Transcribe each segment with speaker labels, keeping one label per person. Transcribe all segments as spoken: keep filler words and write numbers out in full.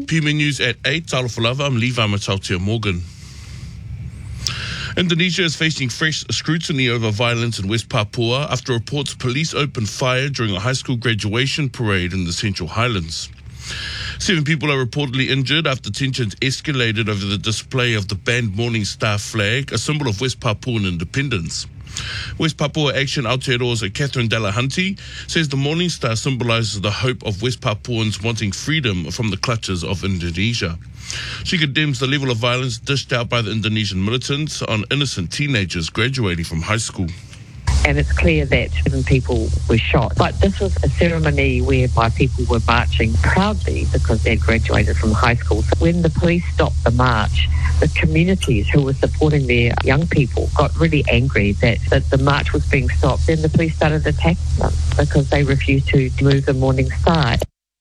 Speaker 1: P M News at eight. Talofalava, I'm Levi Matautia Morgan. Indonesia is facing fresh scrutiny over violence in West Papua after reports police opened fire during a high school graduation parade in the Central Highlands. Seven people are reportedly injured after tensions escalated over the display of the banned Morning Star flag, a symbol of West Papuan independence. West Papua Action Aotearoa's Catherine Delahunty says the Morning Star symbolises the hope of West Papuans wanting freedom from the clutches of Indonesia. She condemns the level of violence dished out by the Indonesian militants on innocent teenagers graduating from high school.
Speaker 2: And it's clear that seven people were shot. But this was a ceremony whereby people were marching proudly because they'd graduated from high school. So when the police stopped the march, the communities who were supporting their young people got really angry that, that the march was being stopped. Then the police started attacking them because they refused to move the Morning Star.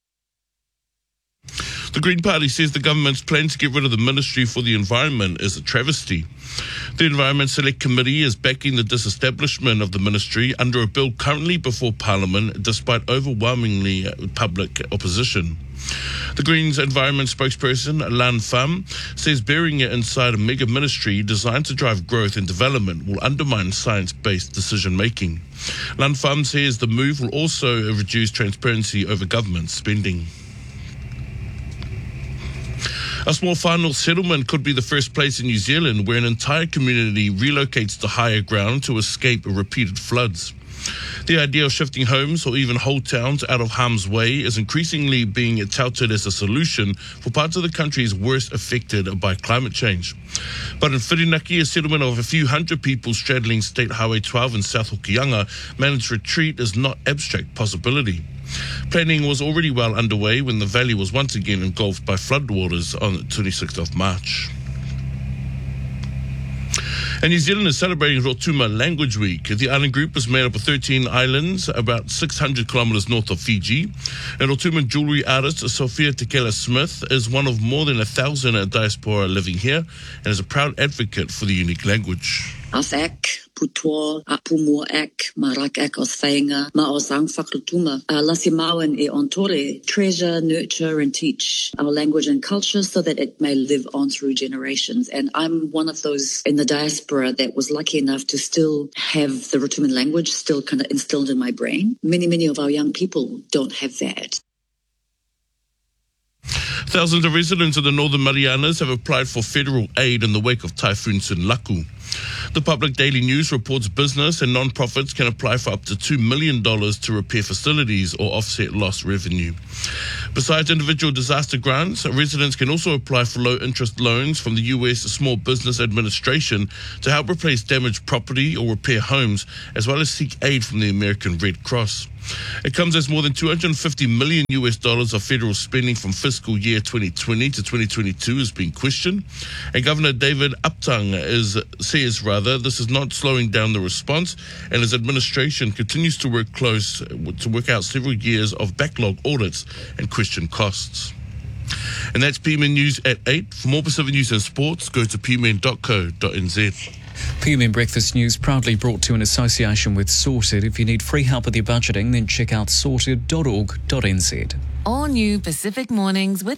Speaker 1: The Green Party says the government's plan to get rid of the Ministry for the Environment is a travesty. The Environment Select Committee is backing the disestablishment of the ministry under a bill currently before Parliament, despite overwhelmingly public opposition. The Greens Environment spokesperson, Lan Pham, says burying it inside a mega ministry designed to drive growth and development will undermine science-based decision-making. Lan Pham says the move will also reduce transparency over government spending. A small final settlement could be the first place in New Zealand where an entire community relocates to higher ground to escape repeated floods. The idea of shifting homes or even whole towns out of harm's way is increasingly being touted as a solution for parts of the countries worst affected by climate change. But in Whirinaki, a settlement of a few hundred people straddling State Highway twelve in South Hokianga, managed retreat is not abstract possibility. Planning was already well underway when the valley was once again engulfed by floodwaters on the twenty-sixth of March. And New Zealand is celebrating Rotuma Language Week. The island group is made up of thirteen islands, about six hundred kilometres north of Fiji. And Rotuma jewellery artist Sophia Tekela Smith is one of more than a thousand diaspora living here and is a proud advocate for the unique language.
Speaker 3: As ek, putoa, a pumo ek, marak ek os whainga, ma o sang whakrutuma. A lasi mauen e ontore, treasure, nurture and teach our language and culture so that it may live on through generations. And I'm one of those in the diaspora that was lucky enough to still have the Rotuman language still kind of instilled in my brain. Many, many of our young people don't have that.
Speaker 1: Thousands of residents of the Northern Marianas have applied for federal aid in the wake of Typhoon Sinlaku. The Public Daily News reports business and non-profits can apply for up to two million dollars to repair facilities or offset lost revenue. Besides individual disaster grants, residents can also apply for low-interest loans from the U S Small Business Administration to help replace damaged property or repair homes, as well as seek aid from the American Red Cross. It comes as more than two hundred fifty million U S dollars of federal spending from fiscal year twenty twenty to twenty twenty-two is being questioned. And Governor David Upton is, says, rather, this is not slowing down the response, and his administration continues to work close to work out several years of backlog audits and question costs. And that's P M N News at eight. For more Pacific News and Sports, go to p m n dot co dot n z.
Speaker 4: P M N Breakfast News proudly brought to you in association with Sorted. If you need free help with your budgeting, then check out sorted dot org dot n z.
Speaker 5: All new Pacific Mornings with